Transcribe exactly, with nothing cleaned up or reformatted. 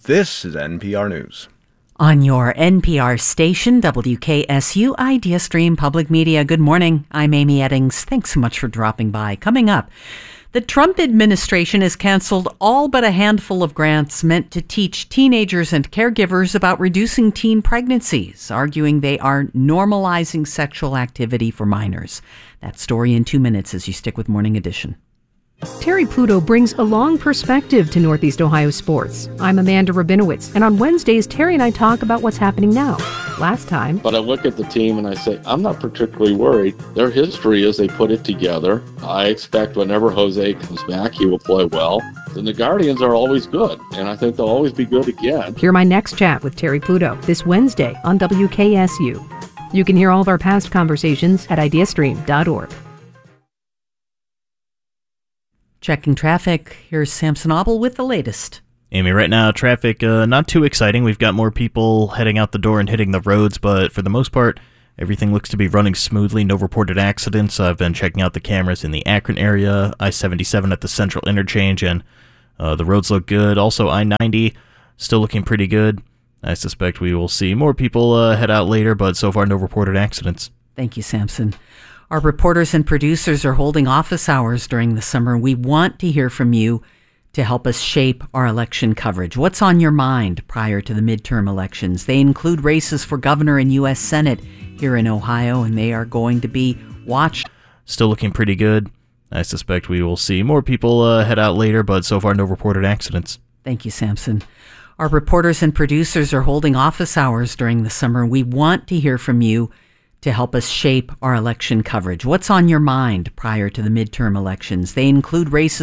This is N P R News. On your N P R station, W K S U IdeaStream Public Media. Good morning. I'm Amy Eddings. Thanks so much for dropping by. Coming up, the Trump administration has canceled all but a handful of grants meant to teach teenagers and caregivers about reducing teen pregnancies, arguing they are normalizing sexual activity for minors. That story in two minutes as you stick with Morning Edition. Terry Pluto brings a long perspective to Northeast Ohio sports. I'm Amanda Rabinowitz, and on Wednesdays, Terry and I talk about what's happening now. Last time... But I look at the team and I say, I'm not particularly worried. Their history is they put it together. I expect whenever Jose comes back, he will play well. And the Guardians are always good, and I think they'll always be good again. Hear my next chat with Terry Pluto this Wednesday on W K S U. You can hear all of our past conversations at idea stream dot org. Checking traffic, here's Samson Obel with the latest. Amy, right now, traffic uh, not too exciting. We've got more people heading out the door and hitting the roads, but for the most part, everything looks to be running smoothly. No reported accidents. I've been checking out the cameras in the Akron area, I seventy-seven at the Central Interchange, and uh, the roads look good. Also, I ninety still looking pretty good. I suspect we will see more people uh, head out later, but so far, no reported accidents. Thank you, Samson. Our reporters and producers are holding office hours during the summer. We want to hear from you to help us shape our election coverage. What's on your mind prior to the midterm elections? They include races for governor and U S Senate here in Ohio, and they are going to be watched. Still looking pretty good. I suspect we will see more people uh, head out later, but so far no reported accidents. Thank you, Samson. Our reporters and producers are holding office hours during the summer. We want to hear from you to help us shape our election coverage. What's on your mind prior to the midterm elections? They include races